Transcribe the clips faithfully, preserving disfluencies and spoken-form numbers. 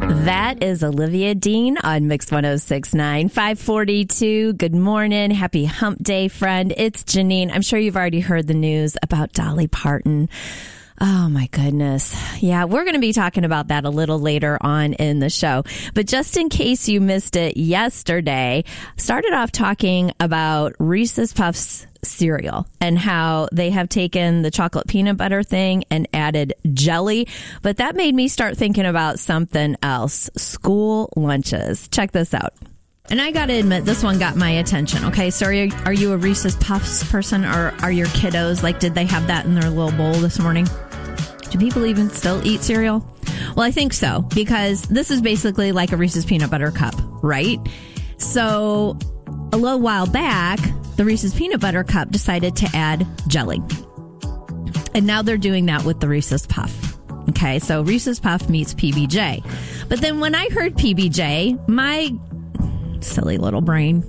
That is Olivia Dean on Mix one oh six point nine, five forty-two. Good morning. Happy hump day, friend. It's Janine. I'm sure you've already heard the news about Dolly Parton. Oh, my goodness. Yeah, we're going to be talking about that a little later on in the show. But just in case you missed it yesterday, started off talking about Reese's Puffs cereal and how they have taken the chocolate peanut butter thing and added jelly. But that made me start thinking about something else. School lunches. Check this out. And I got to admit, this one got my attention. Okay, so are you, are you a Reese's Puffs person, or are your kiddos, like, did they have that in their little bowl this morning? Do people even still eat cereal? Well, I think so, because this is basically like a Reese's Peanut Butter Cup, right? So a little while back, the Reese's Peanut Butter Cup decided to add jelly. And now they're doing that with the Reese's Puff. Okay, so Reese's Puff meets P B J. But then when I heard P B J, my silly little brain,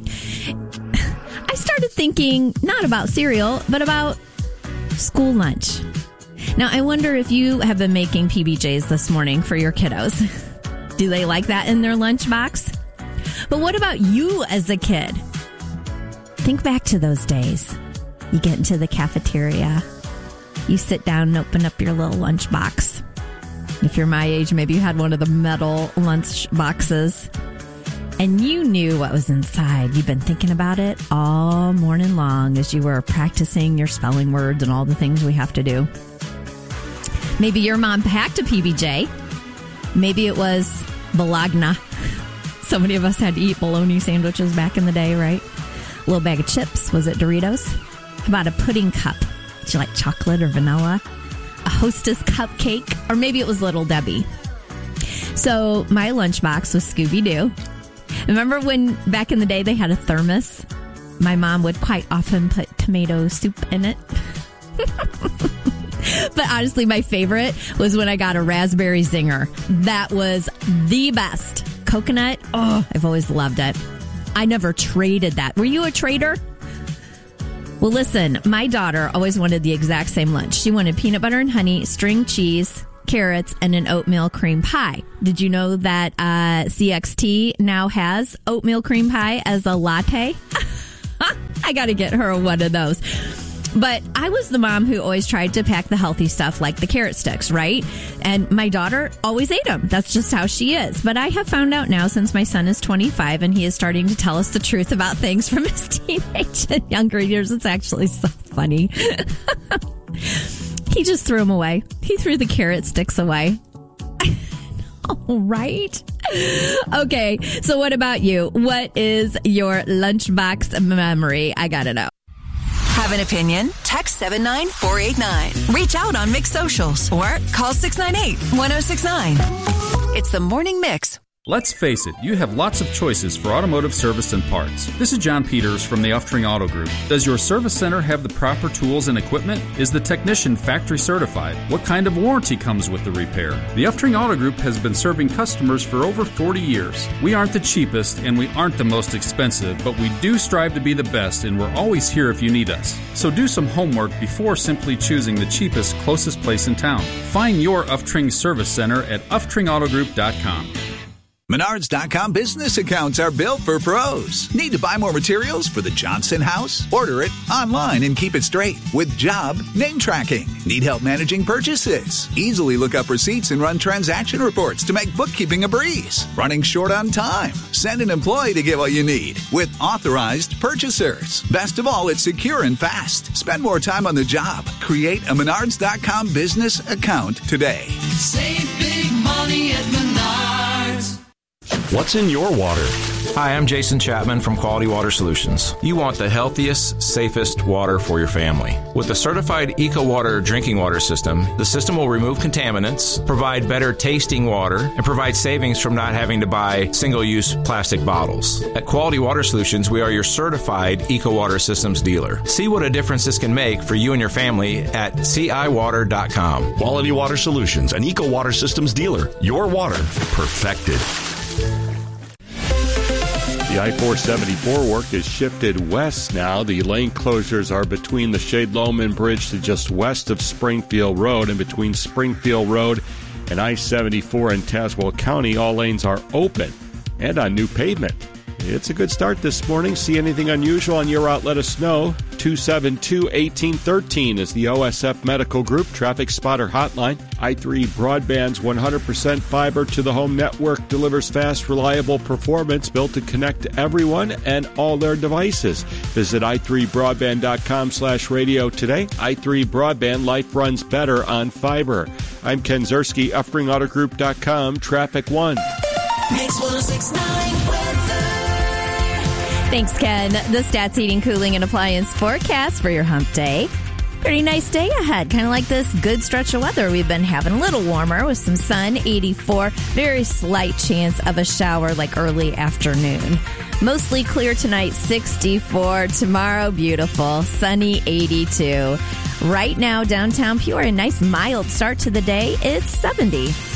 I started thinking not about cereal, but about school lunch. Now, I wonder if you have been making P B Js this morning for your kiddos. Do they like that in their lunchbox? But what about you as a kid? Think back to those days. You get into the cafeteria. You sit down and open up your little lunchbox. If you're my age, maybe you had one of the metal lunch boxes. And you knew what was inside. You've been thinking about it all morning long as you were practicing your spelling words and all the things we have to do. Maybe your mom packed a P B J. Maybe it was Bologna. So many of us had to eat bologna sandwiches back in the day, right? A little bag of chips. Was it Doritos? How about a pudding cup? Did you like chocolate or vanilla? A Hostess cupcake? Or maybe it was Little Debbie. So my lunchbox was Scooby-Doo. Remember when back in the day they had a thermos? My mom would quite often put tomato soup in it. But honestly, my favorite was when I got a raspberry zinger. That was the best. Coconut, oh, I've always loved it. I never traded that. Were you a trader? Well, listen, my daughter always wanted the exact same lunch. She wanted peanut butter and honey, string cheese, carrots, and an oatmeal cream pie. Did you know that uh, C X T now has oatmeal cream pie as a latte? I got to get her one of those. But I was the mom who always tried to pack the healthy stuff like the carrot sticks, right? And my daughter always ate them. That's just how she is. But I have found out now, since my son is twenty-five and he is starting to tell us the truth about things from his teenage and younger years, it's actually so funny. He just threw them away. He threw the carrot sticks away. All right. Okay. So what about you? What is your lunchbox memory? I gotta know. Have an opinion? Text seven nine four eight nine. Reach out on Mix Socials or call six nine eight, one oh six nine. It's the Morning Mix. Let's face it, you have lots of choices for automotive service and parts. This is John Peters from the Uftring Auto Group. Does your service center have the proper tools and equipment? Is the technician factory certified? What kind of warranty comes with the repair? The Uftring Auto Group has been serving customers for over forty years. We aren't the cheapest and we aren't the most expensive, but we do strive to be the best, and we're always here if you need us. So do some homework before simply choosing the cheapest, closest place in town. Find your Uftring service center at uftring auto group dot com. Menards dot com business accounts are built for pros. Need to buy more materials for the Johnson house? Order it online and keep it straight with job name tracking. Need help managing purchases? Easily look up receipts and run transaction reports to make bookkeeping a breeze. Running short on time? Send an employee to get what you need with authorized purchasers. Best of all, it's secure and fast. Spend more time on the job. Create a Menards dot com business account today. Save big money at Menards. What's in your water? Hi, I'm Jason Chapman from Quality Water Solutions. You want the healthiest, safest water for your family. With the certified EcoWater drinking water system, the system will remove contaminants, provide better tasting water, and provide savings from not having to buy single-use plastic bottles. At Quality Water Solutions, we are your certified EcoWater systems dealer. See what a difference this can make for you and your family at C I water dot com. Quality Water Solutions, an EcoWater systems dealer. Your water perfected. The I four seventy-four work is shifted west now. The lane closures are between the Shade Loman Bridge to just west of Springfield Road and between Springfield Road And I seventy-four in Tazewell County, all lanes are open and on new pavement. It's a good start this morning. See anything unusual on your route, let us know. two seven two, one eight one three is the O S F Medical Group Traffic Spotter Hotline. i three Broadband's one hundred percent fiber to the home network delivers fast, reliable performance built to connect everyone and all their devices. Visit i three broadband dot com slash radio today. i three Broadband, life runs better on fiber. I'm Ken Zerski, Uffring Auto Group dot com, Traffic One. Mix one oh six point nine weather. Thanks, Ken. The Stats Heating, Cooling, and Appliance forecast for your hump day. Pretty nice day ahead. Kind of like this good stretch of weather we've been having. A little warmer with some sun, eighty-four. Very slight chance of a shower like early afternoon. Mostly clear tonight, sixty-four. Tomorrow, beautiful, sunny, eighty-two. Right now, downtown Peoria, a nice mild start to the day. It's seventy.